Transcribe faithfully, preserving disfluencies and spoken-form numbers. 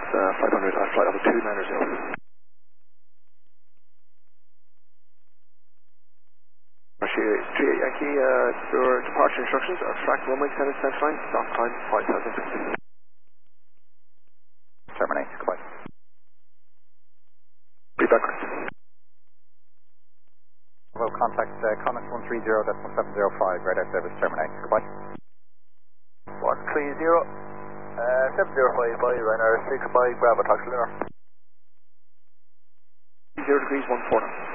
uh, five hundred, uh, flight level two nine zero. three eight Yankee, uh, your departure instructions are track runway ten and line, stop time five thousand feet. Terminate, goodbye. Be back. Hello, contact uh, Connex one three zero, that's one seven zero five, radar service, terminate, goodbye. one three zero, uh, seven zero five by Ryanair six by Bravo, Taxi Lunar. zero degrees one four now.